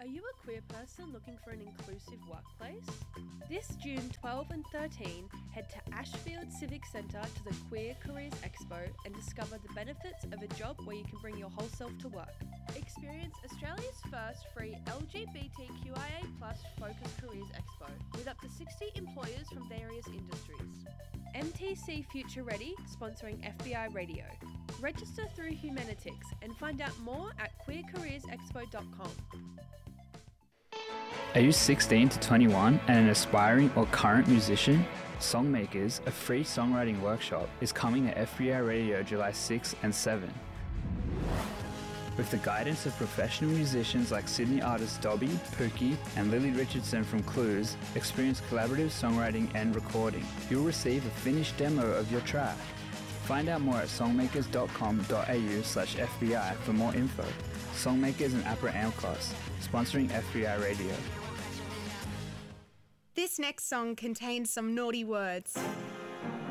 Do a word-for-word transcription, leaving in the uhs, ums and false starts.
Are you a queer person looking for an inclusive workplace? This June twelfth and thirteenth, head to Ashfield Civic Centre to the Queer Careers Expo and discover the benefits of a job where you can bring your whole self to work. Experience Australia's first free L G B T Q I A plus focused careers expo with up to sixty employers from various industries. M T C Future Ready, sponsoring F B I Radio. Register through Humanitics and find out more at queer careers expo dot com. Are you sixteen to twenty-one and an aspiring or current musician? Songmakers, a free songwriting workshop, is coming to F B I Radio July sixth and seventh. With the guidance of professional musicians like Sydney artists Dobby, Pookie and Lily Richardson from Clues, experience collaborative songwriting and recording. You'll receive a finished demo of your track. Find out more at songmakers dot com dot a u slash F B I for more info. Songmakers and APRA AMCOS, sponsoring F B I Radio. This next song contains some naughty words.